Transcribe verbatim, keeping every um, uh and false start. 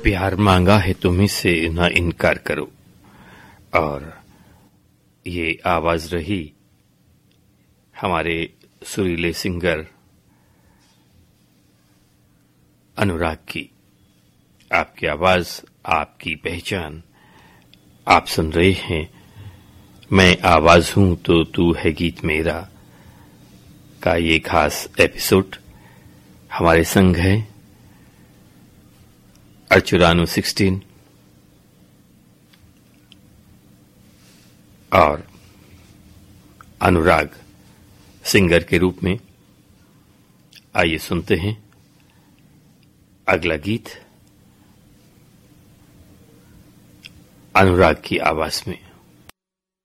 प्यार मांगा है तुम्ही से न इनकार करो। और ये आवाज रही हमारे सुरीले सिंगर अनुराग की। आपकी आवाज, आपकी पहचान। आप सुन रहे हैं मैं आवाज हूं तो तू है गीत मेरा का ये खास एपिसोड। हमारे संग है अर्चुरानु सिक्सटीन और अनुराग सिंगर के रूप में। आइए सुनते हैं अगला गीत अनुराग की आवाज में।